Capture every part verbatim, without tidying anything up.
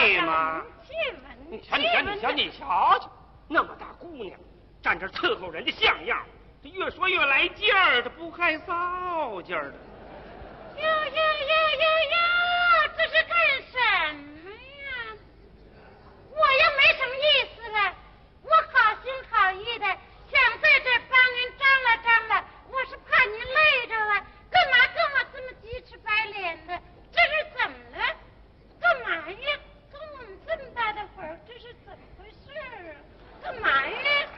气吗？ 你瞧，你瞧，你瞧，你瞧瞧，那么大姑娘，站这伺候人家像样，这越说越来劲儿，这不害臊劲儿的。 哟哟哟哟哟，这是干什么呀？我又没什么意思了，我好心好意的想在这帮人张罗张罗，我是怕您累着啊，干嘛跟我这么鸡翅白脸的？这是怎么了？干嘛呀？跟我们这么大的活儿，这是怎么回事啊？干嘛呀？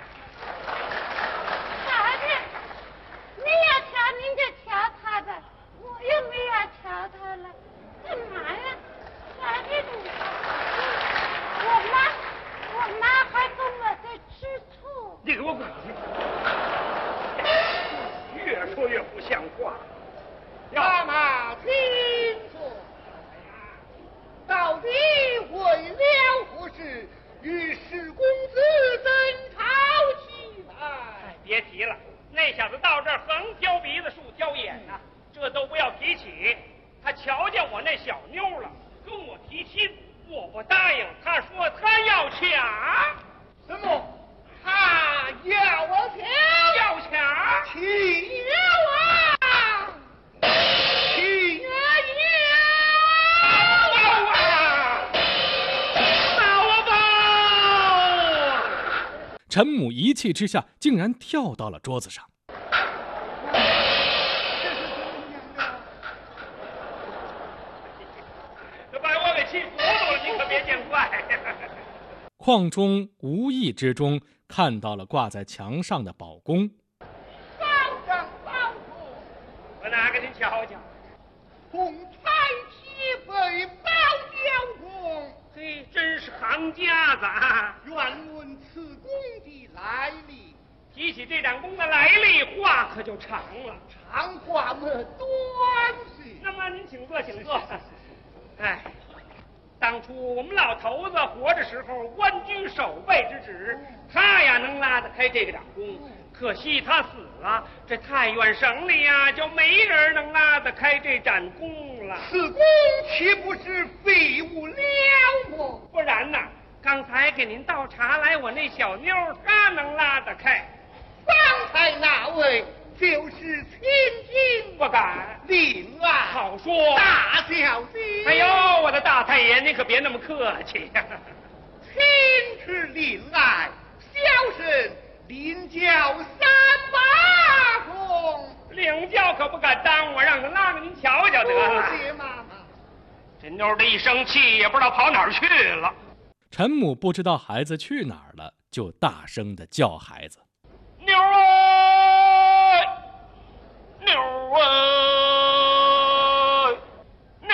瞧着，您要瞧您就瞧他吧，我又没要瞧他了，干嘛呀？瞧着你，我妈，我妈还跟我在吃醋。 你给我滚去！越说越不像话。 妈妈，请坐。到底为了何事与史公子争吵起来？ 哎，别提了，那小子到这儿横挑鼻子竖挑眼呐、啊，这都不要提起。他瞧见我那小妞了，跟我提亲，我不答应。他说他要抢。 什么？他要我抢？ 要抢？ 岂有啊！岂有陈母一气之下，竟然跳到了桌子上。 这把我给气糊涂了，你可别见怪。 邝忠无意之中看到了挂在墙上的宝弓。 保长保主， 我拿给您瞧瞧。 同彩旗为保教功。 嘿，真是行家子啊！ 愿问此功的来历。 提起这盏弓的来历，话可就长了。 长话么短些。 那么您请坐，请坐。哎，当初我们老头子活着时候，官居守备之职，他呀能拉得开这个掌弓。可惜他死了，这太原省里呀就没人能拉得开这盏弓了。 此弓岂不是废物了么？ 不然呐，刚才给您倒茶来，我那小妞她能拉得开。 方才那位就是千金， 不敢。 令爱好说， 大小姐。 哎呦，我的大太爷，您可别那么客气呀、啊。 亲是令爱，小生领教三把功。 领教可不敢当，我让他拉给您瞧瞧得了。 谢妈妈。 这妞的一生气，也不知道跑哪儿去了。 陈母不知道孩子去哪儿了，就大声的叫孩子：“ 妞儿，妞儿，妞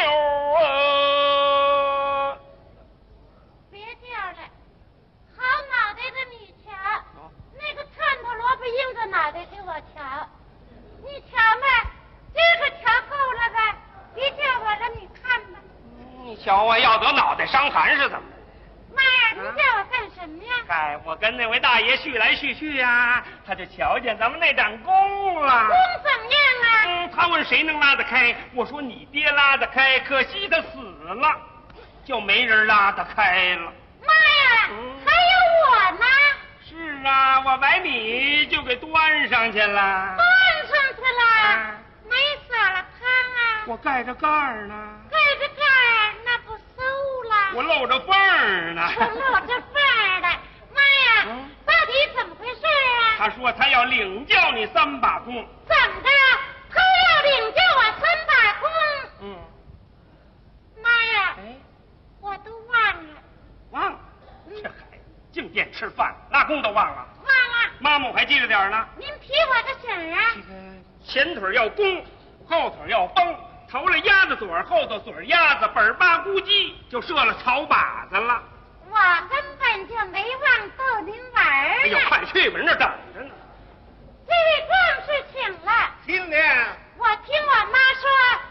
儿！” 别叫了，好脑袋的你瞧，哦、那个串头萝卜硬着脑袋给我瞧，你瞧吧，这个瞧够了吧？别叫我了，你看吧。 你瞧我要得脑袋伤寒是怎么着？ 妈呀，你叫我干什么呀？ 哎，我跟那位大爷叙来叙去呀、啊，他就瞧见咱们那盏弓了。 弓怎么样啊？ 嗯，他问谁能拉得开，我说你爹拉得开，可惜他死了，就没人拉得开了。 妈呀，嗯、还有我呢？ 是啊，我把你就给端上去了。 端上去了？啊、没撒了汤啊？ 我盖着盖儿呢。 盖着盖儿，那不馊了？ 我露着缝儿呢。 我露着缝儿的，妈呀，嗯、到底怎么回事啊？ 他说他要领教你三把弓。 怎么着？他要领教我三把弓？ 嗯。 妈呀！哎，我都忘了。 忘了？嗯、这孩子净惦吃饭，拉弓都忘了。 忘了。 妈妈我还记着点呢。 您提我的醒啊！ 这个前腿要弓，后腿要绷。头了鸭子嘴儿，后头嘴儿鸭子，本八咕叽就射了草靶子了。 我根本就没忘逗您玩儿。 哎呦，快去吧，人那等着呢。 这位壮士请了。 请了。 我听我妈说，